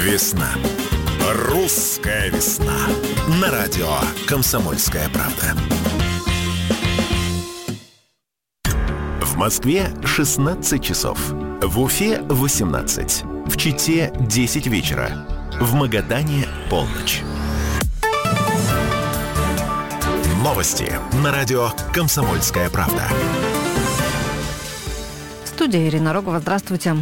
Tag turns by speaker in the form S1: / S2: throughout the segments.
S1: Весна. Русская весна. На радио «Комсомольская правда». В Москве 16 часов. В Уфе 18. В Чите 10 вечера. В Магадане полночь. Новости на радио «Комсомольская правда».
S2: Студия Ирина Рогова. Здравствуйте.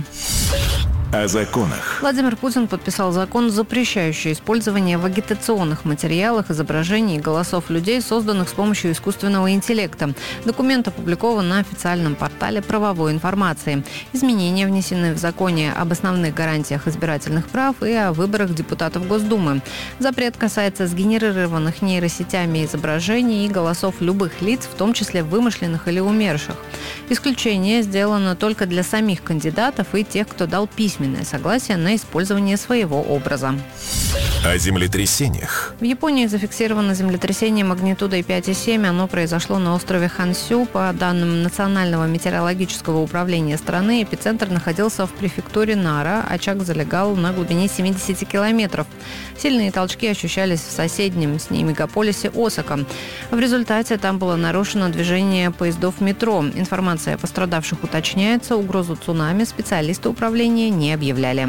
S1: О законах.
S2: Владимир Путин подписал закон, запрещающий использование в агитационных материалах изображений и голосов людей, созданных с помощью искусственного интеллекта. Документ опубликован на официальном портале правовой информации. Изменения внесены в законе об основных гарантиях избирательных прав и о выборах депутатов Госдумы. Запрет касается сгенерированных нейросетями изображений и голосов любых лиц, в том числе вымышленных или умерших. Исключение сделано только для самих кандидатов и тех, кто дал письменное согласие на использование своего образа.
S1: О землетрясениях.
S2: В Японии зафиксировано землетрясение магнитудой 5,7. Оно произошло на острове Хонсю. По данным Национального метеорологического управления страны, эпицентр находился в префектуре Нара. Очаг залегал на глубине 70 километров. Сильные толчки ощущались в соседнем с ней мегаполисе Осака. В результате там было нарушено движение поездов метро. Информация о пострадавших уточняется. Угрозу цунами специалисты управления не объявляли.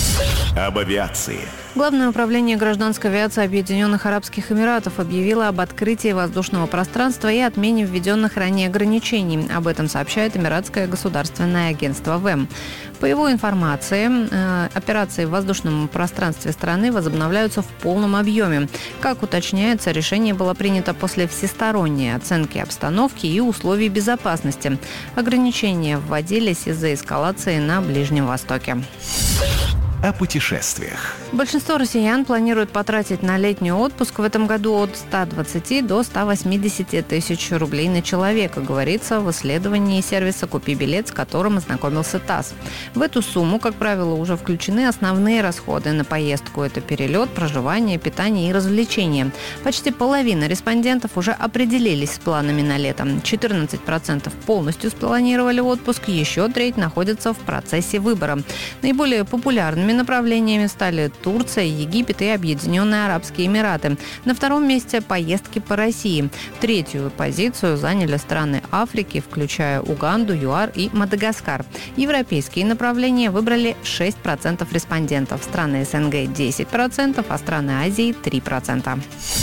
S1: Об авиации.
S2: Главное управление гражданской авиации Объединенных Арабских Эмиратов объявило об открытии воздушного пространства и отмене введенных ранее ограничений. Об этом сообщает Эмиратское государственное агентство ВЭМ. По его информации, операции в воздушном пространстве страны возобновляются в полном объеме. Как уточняется, решение было принято после всесторонней оценки обстановки и условий безопасности. Ограничения вводились из-за эскалации на Ближнем Востоке.
S1: О путешествиях.
S2: Большинство россиян планируют потратить на летний отпуск в этом году от 120 до 180 тысяч рублей на человека, говорится в исследовании сервиса «Купи билет», с которым ознакомился ТАСС. В эту сумму, как правило, уже включены основные расходы на поездку. Это перелет, проживание, питание и развлечения. Почти половина респондентов уже определились с планами на лето. 14% полностью спланировали отпуск, еще треть находится в процессе выбора. Наиболее популярными направлениями стали Турция, Египет и Объединенные Арабские Эмираты. На втором месте поездки по России. Третью позицию заняли страны Африки, включая Уганду, ЮАР и Мадагаскар. Европейские направления выбрали 6% респондентов. Страны СНГ 10%, а страны Азии 3%.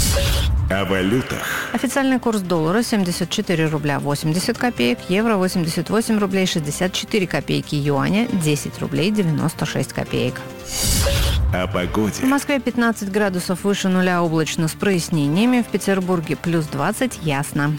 S1: О валютах.
S2: Официальный курс доллара 74 рубля 80 копеек, евро 88 рублей 64 копейки, юаня 10 рублей 96 копеек.
S1: О погоде.
S2: В Москве 15 градусов выше нуля, облачно с прояснениями. В Петербурге плюс 20, ясно.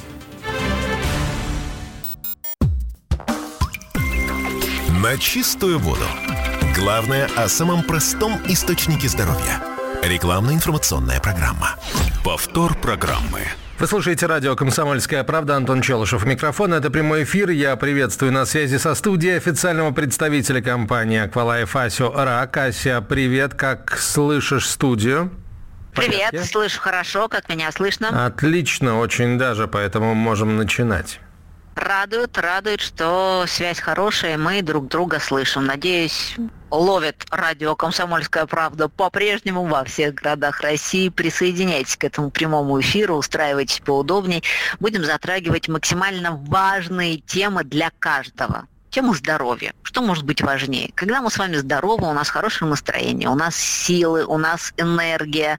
S1: На чистую воду. Главное о самом простом источнике здоровья. Рекламно-информационная программа. Повтор программы.
S3: Вы слушаете радио «Комсомольская правда». Антон Челышев. Микрофон. Это прямой эфир. Я приветствую на связи со студией официального представителя компании «Аквалайф» Асю Рак. Ася, привет. Как слышишь студию?
S4: Привет. Слышу хорошо. Как меня слышно?
S3: Отлично. Очень даже. Поэтому можем начинать.
S4: Радует, что связь хорошая, мы друг друга слышим. Надеюсь, ловит радио «Комсомольская правда» по-прежнему во всех городах России. Присоединяйтесь к этому прямому эфиру, устраивайтесь поудобней. Будем затрагивать максимально важные темы для каждого. Тему здоровья. Что может быть важнее? Когда мы с вами здоровы, у нас хорошее настроение, у нас силы, у нас энергия,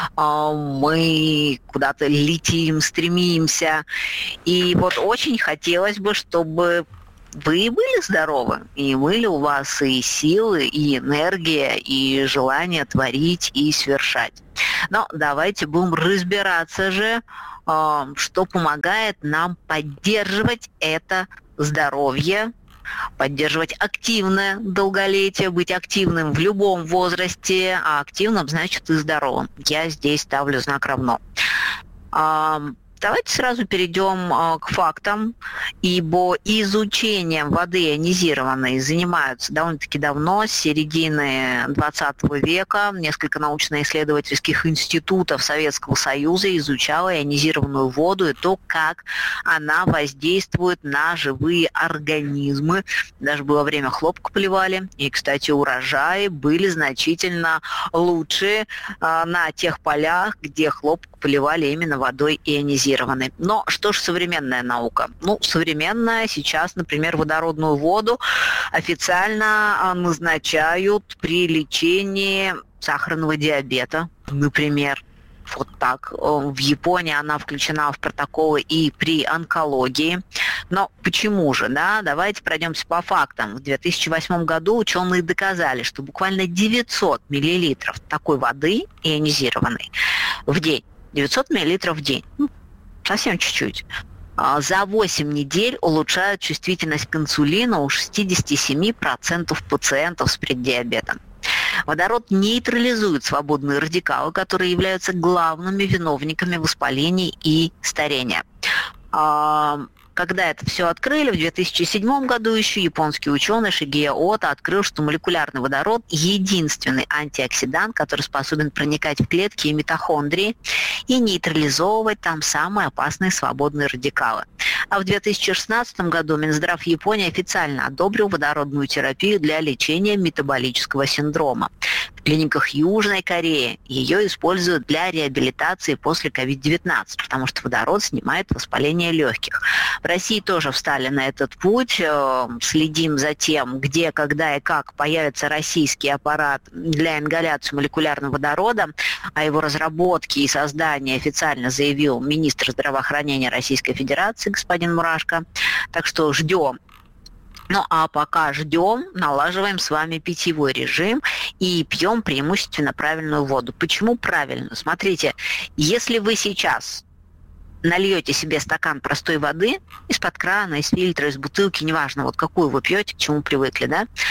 S4: мы куда-то летим, стремимся. И вот очень хотелось бы, чтобы вы были здоровы, и были у вас и силы, и энергия, и желание творить и свершать. Но давайте будем разбираться же, что помогает нам поддерживать это здоровье, поддерживать активное долголетие, быть активным в любом возрасте, а активным значит и здоровым. Я здесь ставлю знак равно. Давайте сразу перейдем к фактам, ибо изучением воды ионизированной занимаются довольно-таки давно, с середины 20 века. Несколько научно-исследовательских институтов Советского Союза изучало ионизированную воду и то, как она воздействует на живые организмы. Даже было время, хлопок поливали. И, кстати, урожаи были значительно лучше на тех полях, где хлопок поливали именно водой ионизированной. Но что же современная наука? Современная сейчас, например, водородную воду официально назначают при лечении сахарного диабета, например. Вот так. В Японии она включена в протоколы и при онкологии. Но почему же, да? Давайте пройдемся по фактам. В 2008 году ученые доказали, что буквально 900 миллилитров такой воды ионизированной в день, 900 миллилитров в день, совсем чуть-чуть, за 8 недель улучшают чувствительность к инсулину у 67% пациентов с преддиабетом. Водород нейтрализует свободные радикалы, которые являются главными виновниками воспалений и старения. Когда это все открыли, в 2007 году еще японский ученый Шигео Ото открыл, что молекулярный водород – единственный антиоксидант, который способен проникать в клетки и митохондрии и нейтрализовывать там самые опасные свободные радикалы. А в 2016 году Минздрав Японии официально одобрил водородную терапию для лечения метаболического синдрома. В клиниках Южной Кореи ее используют для реабилитации после COVID-19, потому что водород снимает воспаление легких. В России тоже встали на этот путь. Следим за тем, где, когда и как появится российский аппарат для ингаляции молекулярного водорода. О его разработке и создании официально заявил министр здравоохранения Российской Федерации господин Мурашко. Так что ждем. А пока ждем, налаживаем с вами питьевой режим и пьем преимущественно правильную воду. Почему правильно? Смотрите, если вы сейчас нальете себе стакан простой воды из-под крана, из фильтра, из бутылки, неважно, вот какую вы пьете, к чему привыкли,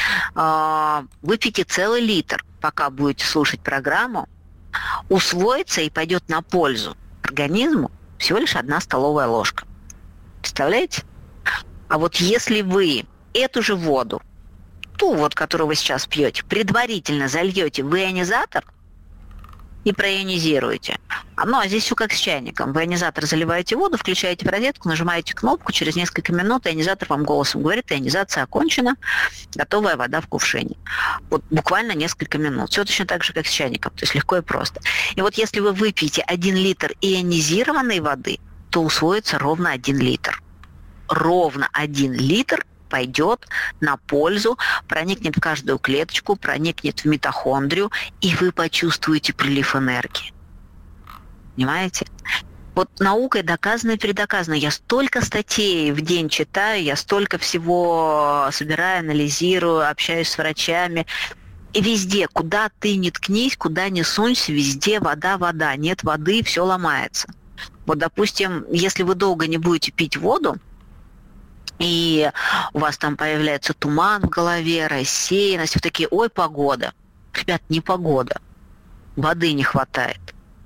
S4: да, выпейте целый литр, пока будете слушать программу, усвоится и пойдет на пользу организму всего лишь 1 столовая ложка. Представляете? А вот если вы эту же воду, ту вот, которую вы сейчас пьете, предварительно зальете в ионизатор и проионизируете. А здесь все как с чайником. В ионизатор заливаете воду, включаете в розетку, нажимаете кнопку, через несколько минут ионизатор вам голосом говорит: ионизация окончена, готовая вода в кувшине. Вот буквально несколько минут. Все точно так же, как с чайником, то есть легко и просто. И вот если вы выпьете 1 литр ионизированной воды, то усвоится ровно 1 литр. Ровно 1 литр пойдет на пользу, проникнет в каждую клеточку, проникнет в митохондрию, и вы почувствуете прилив энергии. Понимаете? Вот наукой доказано и передоказано. Я столько статей в день читаю, я столько всего собираю, анализирую, общаюсь с врачами. И везде, куда ты ни ткнись, куда ни сунься, везде вода, вода. Нет воды, все ломается. Вот, допустим, если вы долго не будете пить воду, и у вас там появляется туман в голове, рассеянность, вы такие: ой, погода. Ребят, не погода. Воды не хватает.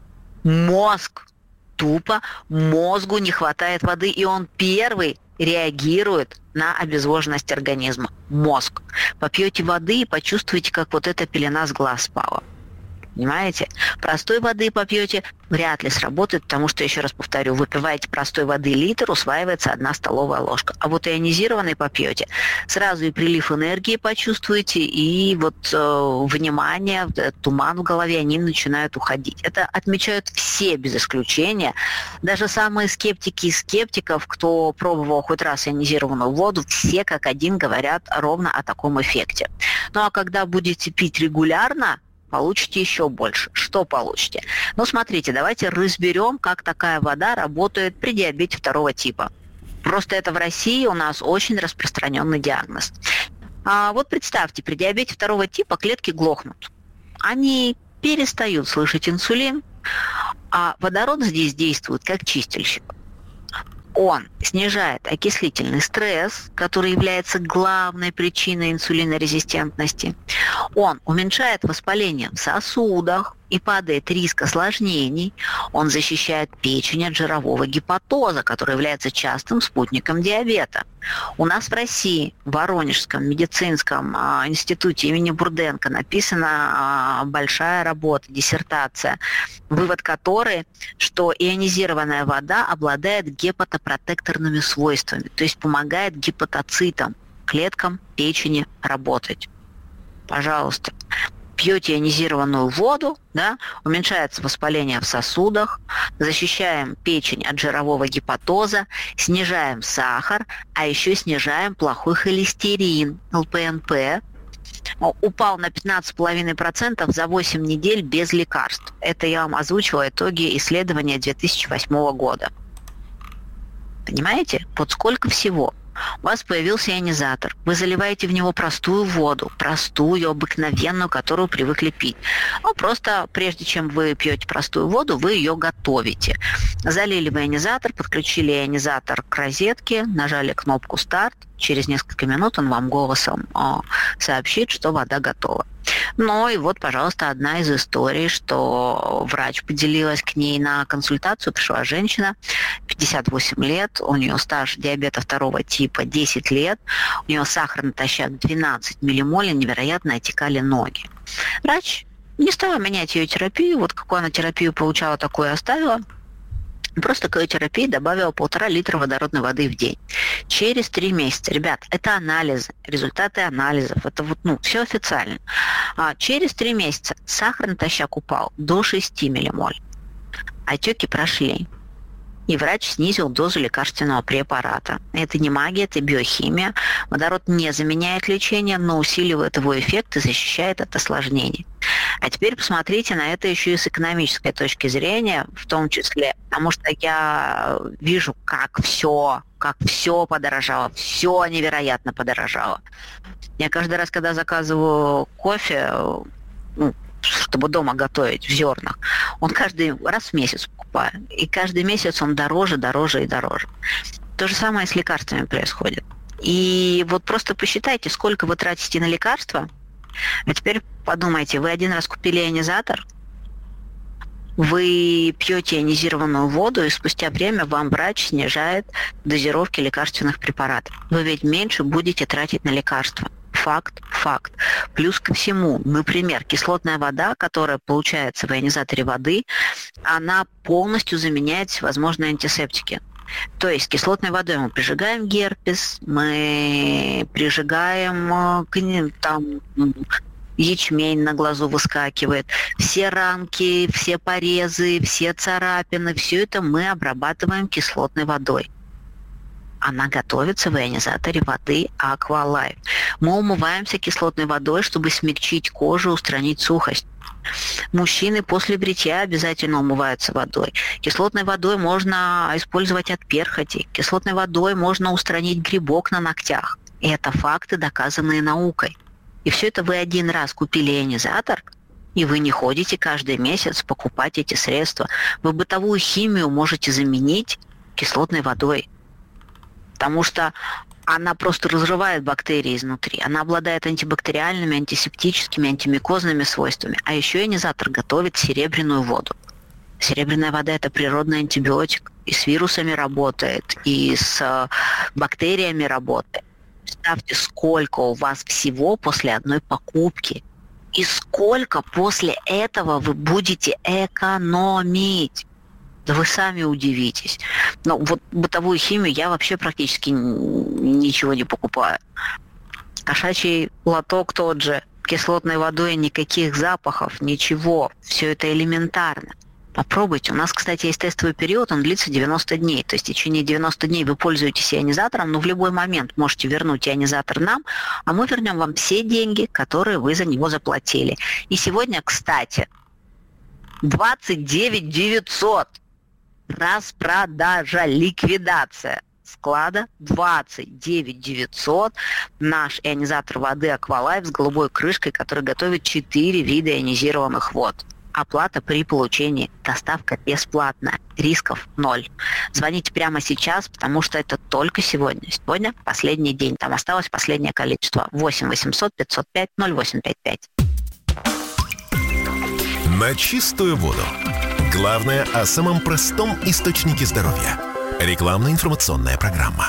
S4: Мозгу не хватает воды, и он первый реагирует на обезвоженность организма. Мозг. Попьете воды и почувствуете, как вот эта пелена с глаз спала. Понимаете? Простой воды попьете, вряд ли сработает, потому что, еще раз повторю, выпиваете простой воды литр, усваивается 1 столовая ложка. А вот ионизированной попьете, сразу и прилив энергии почувствуете, и вот внимание, туман в голове, они начинают уходить. Это отмечают все без исключения. Даже самые скептики из скептиков, кто пробовал хоть раз ионизированную воду, все как один говорят ровно о таком эффекте. А когда будете пить регулярно, получите еще больше. Что получите? Смотрите, давайте разберем, как такая вода работает при диабете 2 типа. Просто это в России у нас очень распространенный диагноз. Вот представьте, при диабете 2 типа клетки глохнут. Они перестают слышать инсулин, а водород здесь действует как чистильщик. Он снижает окислительный стресс, который является главной причиной инсулинорезистентности. Он уменьшает воспаление в сосудах, и падает риск осложнений. Он защищает печень от жирового гепатоза, который является частым спутником диабета. У нас в России, в Воронежском медицинском институте имени Бурденко написана большая работа, диссертация, вывод которой, что ионизированная вода обладает гепатопротекторными свойствами, то есть помогает гепатоцитам, клеткам печени работать. Пожалуйста. Пьете ионизированную воду, да, уменьшается воспаление в сосудах, защищаем печень от жирового гепатоза, снижаем сахар, а еще снижаем плохой холестерин, ЛПНП. Упал на 15,5% за 8 недель без лекарств. Это я вам озвучила итоги исследования 2008 года. Понимаете? Вот сколько всего. У вас появился ионизатор. Вы заливаете в него простую воду, простую, обыкновенную, которую привыкли пить. Ну, просто прежде чем вы пьете простую воду, вы ее готовите. Залили в ионизатор, подключили ионизатор к розетке, нажали кнопку «Старт». Через несколько минут он вам голосом сообщит, что вода готова. Ну и вот, пожалуйста, одна из историй, что врач поделилась к ней на консультацию, пришла женщина, 58 лет, у нее стаж диабета 2 типа 10 лет, у нее сахар натощак 12 миллимолей, невероятно отекали ноги. Врач не стала менять ее терапию, вот какую она терапию получала, такую и оставила. Просто к ее терапии добавила 1,5 литра водородной воды в день. Через 3 месяца, ребят, это анализы, результаты анализов, это вот, все официально. Через 3 месяца сахар натощак упал до 6 миллимоль. Отеки прошли. И врач снизил дозу лекарственного препарата. Это не магия, это биохимия. Водород не заменяет лечение, но усиливает его эффект и защищает от осложнений. А теперь посмотрите на это еще и с экономической точки зрения, в том числе, потому что я вижу, как все подорожало, все невероятно подорожало. Я каждый раз, когда заказываю кофе, чтобы дома готовить в зернах, он каждый раз в месяц покупаю. И каждый месяц он дороже. То же самое с лекарствами происходит. И вот просто посчитайте, сколько вы тратите на лекарства. А теперь подумайте, вы один раз купили ионизатор, вы пьете ионизированную воду, и спустя время вам врач снижает дозировки лекарственных препаратов. Вы ведь меньше будете тратить на лекарства. Факт. Плюс ко всему, например, кислотная вода, которая получается в ионизаторе воды, она полностью заменяет всевозможные антисептики. То есть кислотной водой мы прижигаем герпес, мы прижигаем ячмень на глазу выскакивает, все ранки, все порезы, все царапины, все это мы обрабатываем кислотной водой. Она готовится в ионизаторе воды Aqualife. Мы умываемся кислотной водой, чтобы смягчить кожу, устранить сухость. Мужчины после бритья обязательно умываются водой. Кислотной водой можно использовать от перхоти. Кислотной водой можно устранить грибок на ногтях. И это факты, доказанные наукой. И все это вы один раз купили ионизатор, и вы не ходите каждый месяц покупать эти средства. Вы бытовую химию можете заменить кислотной водой. Потому что она просто разрывает бактерии изнутри. Она обладает антибактериальными, антисептическими, антимикозными свойствами. А еще ионизатор готовит серебряную воду. Серебряная вода – это природный антибиотик. И с вирусами работает, и с бактериями работает. Представьте, сколько у вас всего после одной покупки. И сколько после этого вы будете экономить. Да вы сами удивитесь. Но вот бытовую химию я вообще практически ничего не покупаю. Кошачий лоток тот же, кислотной водой никаких запахов, ничего. Все это элементарно. Попробуйте. У нас, кстати, есть тестовый период, он длится 90 дней. То есть в течение 90 дней вы пользуетесь ионизатором, но в любой момент можете вернуть ионизатор нам, а мы вернем вам все деньги, которые вы за него заплатили. И сегодня, кстати, 29 900. Распродажа, ликвидация склада 29 900. Наш ионизатор воды Aqualife с голубой крышкой, который готовит 4 вида ионизированных вод. Оплата при получении, доставка бесплатная, рисков 0. Звоните прямо сейчас, потому что это только сегодня. Сегодня последний день, там осталось последнее количество. 8 800 505 0855.
S1: На чистую воду. Главное о самом простом источнике здоровья. Рекламно-информационная программа.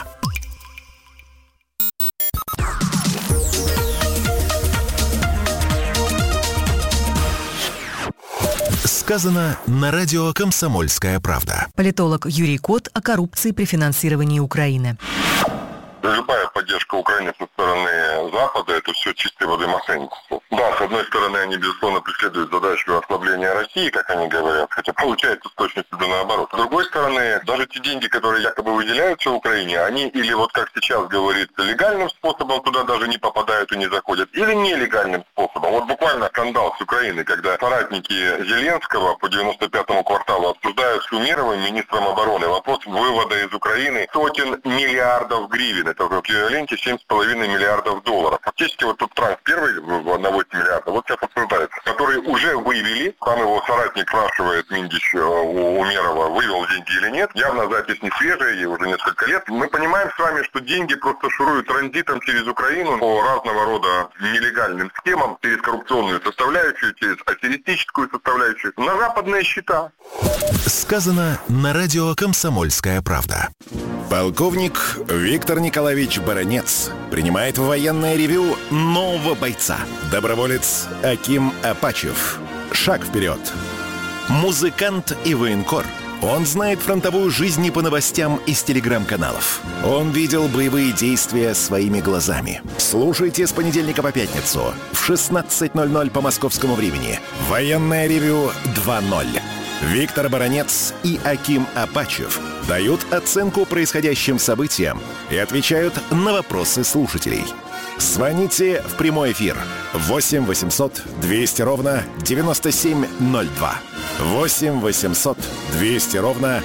S1: Сказано на радио «Комсомольская правда».
S5: Политолог Юрий Кот о коррупции при финансировании Украины.
S6: Любая поддержка Украины со стороны Запада – это все чистой воды мошенничество. Да, с одной стороны, они, безусловно, преследуют задачу ослабления России, как они говорят, хотя получается с точностью до наоборот. С другой стороны, даже те деньги, которые якобы выделяются Украине, они или вот как сейчас говорится, легальным способом туда даже не попадают и не заходят, или нелегальным способом. Вот буквально скандал с Украиной, когда соратники Зеленского по 95-му кварталу обсуждают с Умеровым, министром обороны, вопрос вывода из Украины сотен миллиардов гривен. Это в эквиваленте 7,5 миллиардов долларов. Фактически вот тут транс первый в 1,8 миллиарда, вот сейчас обсуждается, который уже вывели. Там его соратник спрашивает, Миндич, у Умерова, вывел деньги или нет. Явно запись не свежая, ей уже несколько лет. Мы понимаем с вами, что деньги просто шуруют транзитом через Украину по разного рода нелегальным схемам, через коррупционную составляющую, через аферистическую составляющую, на западные счета.
S1: Сказано на радио «Комсомольская правда». Полковник Виктор Николаевич Баранец принимает в военное ревю нового бойца. Доброволец Аким Апачев. Шаг вперед. Музыкант и военкор. Он знает фронтовую жизнь не по новостям из телеграм-каналов. Он видел боевые действия своими глазами. Слушайте с понедельника по пятницу в 16:00 по московскому времени. Военное ревю 2.0. Виктор Баранец и Аким Апачев дают оценку происходящим событиям и отвечают на вопросы слушателей. Звоните в прямой эфир 8 800 200 ровно 9702. 8 800 200 ровно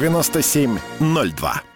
S1: 9702.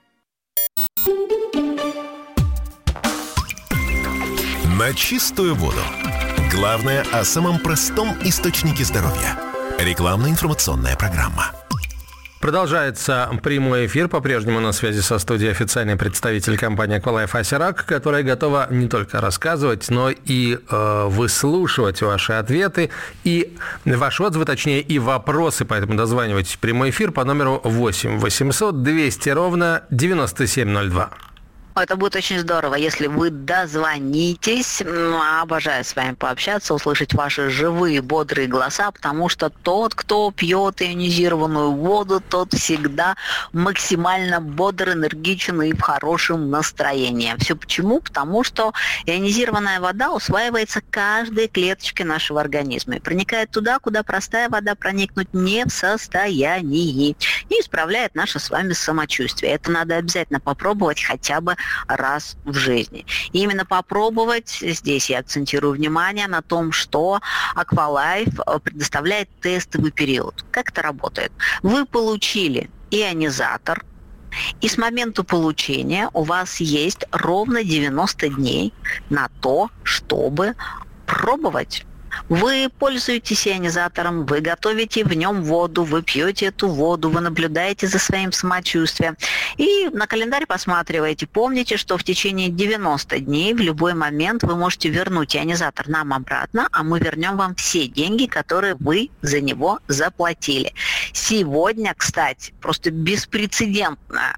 S1: На чистую воду. Главное о самом простом источнике здоровья. Рекламно-информационная программа.
S3: Продолжается прямой эфир. По-прежнему на связи со студией официальный представитель компании «Аквалайф» Ася Рак, которая готова не только рассказывать, но и выслушивать ваши ответы и ваши отзывы, точнее, и вопросы. Поэтому дозванивайтесь в прямой эфир по номеру 8 800 200 ровно 9702.
S4: Это будет очень здорово, если вы дозвонитесь. Обожаю с вами пообщаться, услышать ваши живые, бодрые голоса, потому что тот, кто пьет ионизированную воду, тот всегда максимально бодр, энергичен и в хорошем настроении. Все почему? Потому что ионизированная вода усваивается каждой клеточкой нашего организма и проникает туда, куда простая вода проникнуть не в состоянии, и исправляет наше с вами самочувствие. Это надо обязательно попробовать хотя бы раз в жизни. И именно попробовать, здесь я акцентирую внимание на том, что Аквалайф предоставляет тестовый период. Как это работает? Вы получили ионизатор, и с момента получения у вас есть ровно 90 дней на то, чтобы пробовать. Вы пользуетесь ионизатором, вы готовите в нем воду, вы пьете эту воду, вы наблюдаете за своим самочувствием. И на календарь посматриваете. Помните, что в течение 90 дней в любой момент вы можете вернуть ионизатор нам обратно, а мы вернем вам все деньги, которые вы за него заплатили. Сегодня, кстати, просто беспрецедентное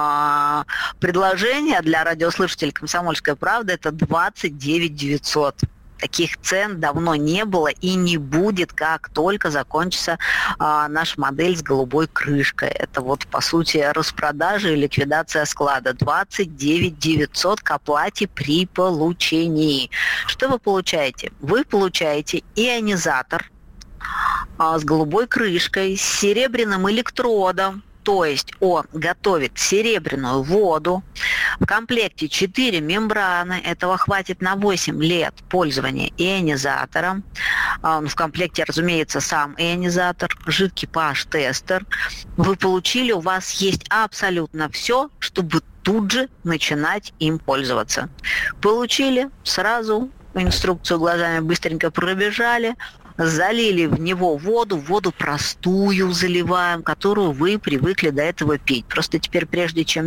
S4: предложение для радиослушателей «Комсомольская правда» – это 29 900. Таких цен давно не было и не будет, как только закончится наша модель с голубой крышкой. Это вот, по сути, распродажа и ликвидация склада. 29 900 к оплате при получении. Что вы получаете? Вы получаете ионизатор с голубой крышкой, с серебряным электродом. То есть он готовит серебряную воду. В комплекте 4 мембраны. Этого хватит на 8 лет пользования ионизатором. В комплекте, разумеется, сам ионизатор, жидкий pH-тестер. Вы получили, у вас есть абсолютно все, чтобы тут же начинать им пользоваться. Получили, сразу инструкцию глазами быстренько пробежали, залили в него воду простую заливаем, которую вы привыкли до этого пить. Просто теперь, прежде чем